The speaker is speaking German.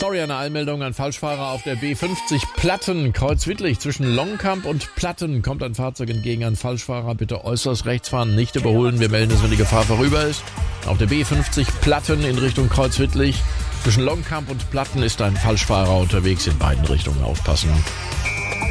Sorry, eine Eilmeldung an Falschfahrer auf der B50 Platten, Kreuzwittlich. Zwischen Longkamp und Platten kommt ein Fahrzeug entgegen. An Falschfahrer bitte äußerst rechts fahren, nicht überholen. Wir melden es, wenn die Gefahr vorüber ist. Auf der B50 Platten in Richtung Kreuzwittlich. Zwischen Longkamp und Platten ist ein Falschfahrer unterwegs. In beiden Richtungen aufpassen.